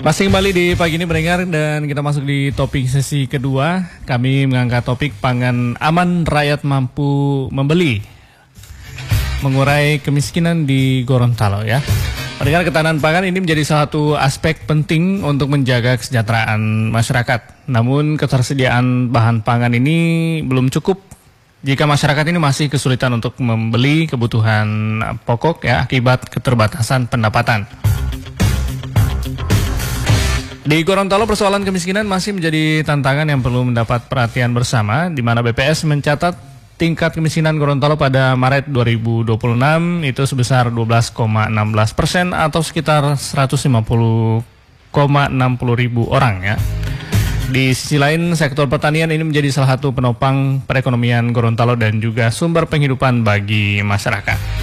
Masih kembali di pagi ini mendengar dan kita masuk di topik sesi kedua. Kami mengangkat topik pangan aman rakyat mampu membeli, mengurai kemiskinan di Gorontalo ya. Mendengar ketahanan pangan ini menjadi salah satu aspek penting untuk menjaga kesejahteraan masyarakat. Namun ketersediaan bahan pangan ini belum cukup jika masyarakat ini masih kesulitan untuk membeli kebutuhan pokok ya akibat keterbatasan pendapatan. Di Gorontalo persoalan kemiskinan masih menjadi tantangan yang perlu mendapat perhatian bersama, di mana BPS mencatat tingkat kemiskinan Gorontalo pada Maret 2026 itu sebesar 12,16% atau sekitar 150,60 ribu orang ya. Di sisi lain, sektor pertanian ini menjadi salah satu penopang perekonomian Gorontalo dan juga sumber penghidupan bagi masyarakat.